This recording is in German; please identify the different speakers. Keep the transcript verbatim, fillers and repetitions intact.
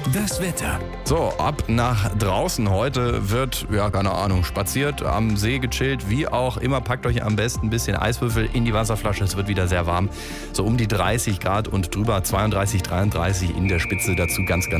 Speaker 1: Das Wetter.
Speaker 2: So, ab nach draußen. Heute wird, ja, keine Ahnung, spaziert, am See gechillt, wie auch immer. Packt euch am besten ein bisschen Eiswürfel in die Wasserflasche. Es wird wieder sehr warm. So um die dreißig Grad und drüber, zweiunddreißig, dreiunddreißig in der Spitze. Dazu ganz, ganz